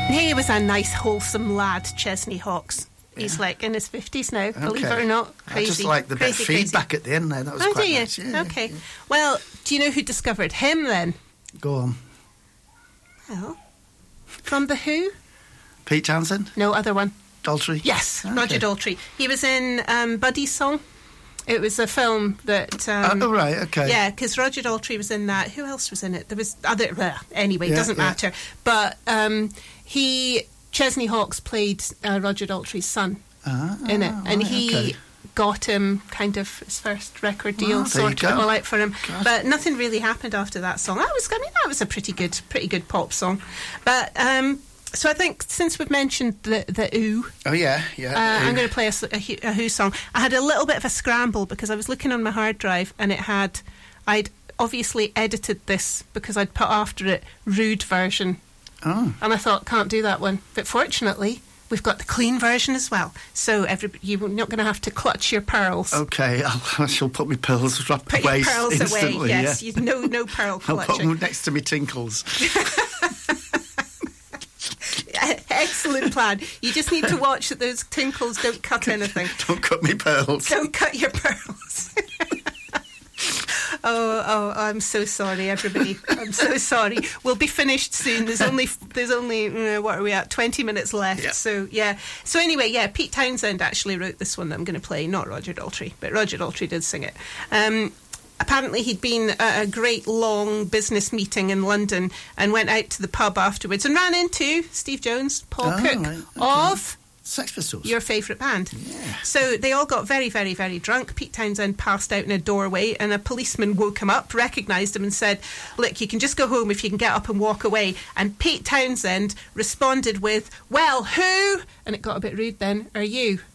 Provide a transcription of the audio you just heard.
He was a nice, wholesome lad, Chesney Hawkes. He's like in his 50s now, believe it or not. Crazy. I just like the bit of feedback at the end there. That was quite nice. Yeah, okay. Yeah. Well, do you know who discovered him then? Go on. Well, from The Who? Pete Townsend? No, other one. Daltrey? Yes, okay. Roger Daltrey. He was in Buddy's Song. It was a film that... oh, right, okay. Yeah, because Roger Daltrey was in that. Who else was in it? There was other... anyway, doesn't matter. But Chesney Hawkes played Roger Daltrey's son in it. And he got him kind of his first record deal, sorted it all out for him. God. But nothing really happened after that song. That was a pretty good pop song. But... so I think since we've mentioned the Ooh... Oh, yeah. I'm going to play a Who song. I had a little bit of a scramble because I was looking on my hard drive and I'd obviously edited this because I'd put after it Rude version. Oh. And I thought, can't do that one. But fortunately, we've got the clean version as well. So you're not going to have to clutch your pearls. Okay, I shall put my pearls up Put away your pearls instantly. Away, yes. Yeah. No pearl clutching. I'll put them next to me tinkles. Excellent plan. You just need to watch that those tinkles don't cut anything. Don't cut me pearls. Don't cut your pearls. Oh, I'm so sorry, everybody. I'm so sorry. We'll be finished soon. There's only what are we at? 20 minutes left. Yeah. So yeah. So anyway, yeah. Pete Townsend actually wrote this one that I'm going to play, not Roger Daltrey, but Roger Daltrey did sing it. Apparently he'd been at a great long business meeting in London and went out to the pub afterwards and ran into Steve Jones, Paul Cook of Sex Pistols, your favourite band. Yeah. So they all got very, very, very drunk. Pete Townsend passed out in a doorway and a policeman woke him up, recognised him and said, look, you can just go home if you can get up and walk away. And Pete Townsend responded with, well, who, and it got a bit rude then, are you?